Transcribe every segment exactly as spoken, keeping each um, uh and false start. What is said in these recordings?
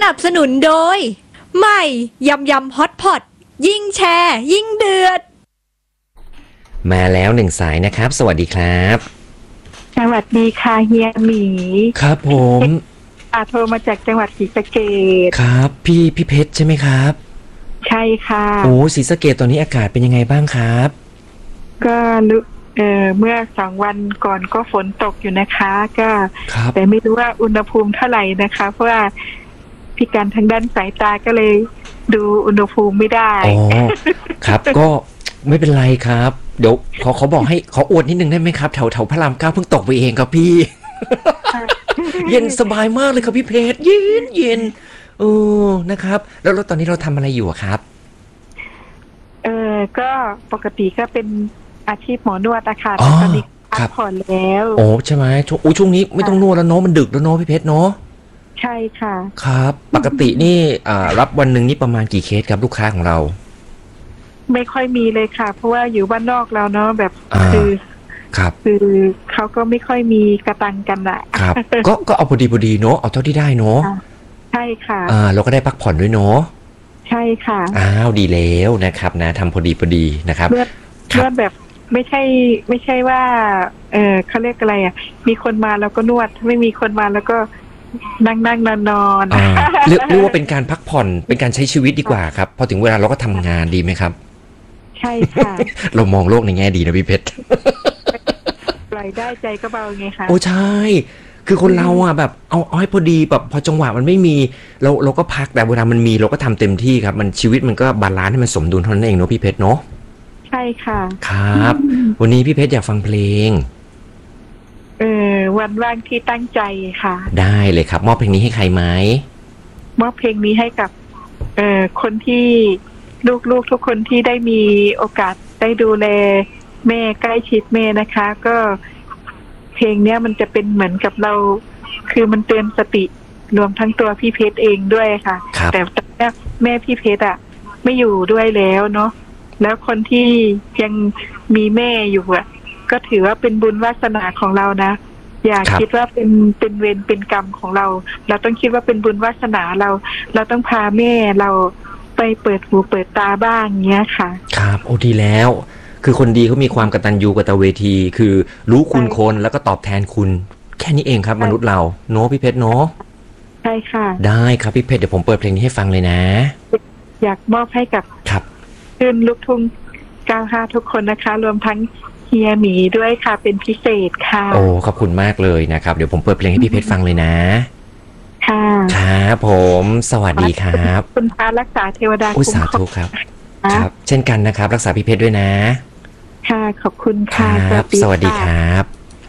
นับสนุนโดยใหม่ยำยำฮอตพอตยิ่งแชร์ยิ่งเดือดมาแล้วหนึ่งสายนะครับสวัสดีครับสวัสดีค่ะเฮียหมีครับผมอาโทรมาจากจังหวัดศรีสะเกษครับพี่พี่เพชรใช่ไหมครับใช่ค่ะโอ้ศรีสะเกษตอนนี้อากาศเป็นยังไงบ้างครับก็เออเมื่อสองวันก่อนก็ฝนตกอยู่นะคะก็แต่ไม่รู้ว่าอุณหภูมิเท่าไหร่นะคะเพราะว่าพิการทางด้านสายตาก็เลยดูอุณหภูมิไม่ได้อ๋อครับก็ไม่เป็นไรครับเดี๋ยวขอเขาบอกให้ขออวดนิดนึงได้ไหมครับแถวแถวพระรามเก้าเพิ่งตกไปเองครับพี่ เย็นสบายมากเลยครับพี่เพชรเย็นเย็นเออนะครับแล้วตอนนี้เราทำอะไรอยู่ครับเออก็ปกติก็เป็นอาชีพหมอนวดอะค่ะแต่ตอนนี้พักผ่อนแล้วโอ้ใช่ไหมช่วงช่วงนี้ไม่ต้องนวดแล้วเนาะมันดึกแล้วเนาะพี่เพชรเนาะใช่ค่ะครับปกตินี่รับวันหนึ่งนี่ประมาณกี่เคสครับลูกค้าของเราไม่ค่อยมีเลยค่ะเพราะว่าอยู่บ้านนอกแล้วเนาะแบบคือครับคือเขาก็ไม่ค่อยมีกระตังกันอะครับก็ก็เอาพอดีพอดีเนาะเอาเท่าที่ได้เนาะใช่ค่ะอ่าเราก็ได้พักผ่อนด้วยเนาะใช่ค่ะอ้าวดีแล้วนะครับนะทำพอดีพอดีนะครับเลือดเลือดแบบไม่ใช่ไม่ใช่ว่าเออเขาเรียกอะไรอ่ะมีคนมาแล้วก็นวดไม่มีคนมาแล้วก็นั่งนั่งนอนนอนเรียกเรียกว่าเป็นการพักผ่อนเป็นการใช้ชีวิตดีกว่าครับพอถึงเวลาเราก็ทำงานดีไหมครับใช่ค่ะเรามองโลกในแง่ดีนะพี่เพชรปล่อยได้ใจก็เบาไงคะโอ้ใช่คือคนเราอ่ะแบบเอาเอาให้พอดีแบบพอจังหวะมันไม่มีเราเราก็พักแต่เวลามันมีเราก็ทำเต็มที่ครับมันชีวิตมันก็บาลานซ์ให้มันสมดุลเท่านั้นเองเนาะพี่เพชรเนาะใช่ค่ะครับวันนี้พี่เพชรอยากฟังเพลงเออวันว่างที่ตั้งใจค่ะได้เลยครับมอบเพลงนี้ให้ใครไหมมอบเพลงนี้ให้กับเอ่อคนที่ลูกๆทุกคนที่ได้มีโอกาสได้ดูแลแม่ใกล้ชิดแม่นะคะก็เพลงเนี้ยมันจะเป็นเหมือนกับเราคือมันเตือนสติรวมทั้งตัวพี่เพชรเองด้วยค่ะแต่ตอนนี้แม่พี่เพชรอ่ะไม่อยู่ด้วยแล้วเนาะแล้วคนที่ยังมีแม่อยู่อ่ะก็ถือว่าเป็นบุญวาสนาของเรานะอย่าคิดว่าเป็นเป็นเวรเป็นกรรมของเราเราต้องคิดว่าเป็นบุญวาสนาเราเราต้องพาแม่เราไปเปิดหูเปิดตาบ้างเงี้ยค่ะครับโอ้ดีแล้วคือคนดีเขามีความกตัญญูกตเวทีคือรู้คุณคนแล้วก็ตอบแทนคุณแค่นี้เองครับมนุษย์เราโน้พี่เพชรเนาะใช่ค่ะได้ครับพี่เพชรเดี๋ยวผมเปิดเพลงนี้ให้ฟังเลยนะอยากมอบให้กับครับขึ้นลูกทุ่งเก้าสิบห้าทุกคนนะคะรวมทั้งเฮียหมีด้วยค่ะเป็นพิเศษค่ะโอ้ขอบคุณมากเลยนะครับเดี๋ยวผมเปิดเพลงให้พี่เพชรฟังเลยนะค่ะครับผมสวัสดีครับคุณพระรักษาเทวดาคุ้มครองสาธุครับครับเช่นกันนะครับรักษาพี่เพชรด้วยนะค่ะขอบคุณค่ะสวัสดีครับ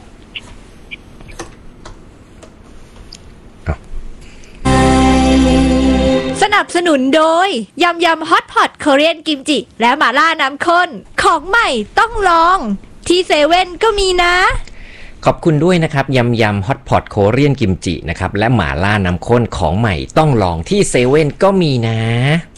สนับสนุนโดยยำยำฮอตพอตเกาหลีกิมจิและหม่าล่าน้ำข้นของใหม่ต้องลองที่เซเว่นก็มีนะขอบคุณด้วยนะครับยำยำฮอตพอตโคเรียนกิมจินะครับและหม่าล่าน้ำข้นของใหม่ต้องลองที่เซเว่นก็มีนะ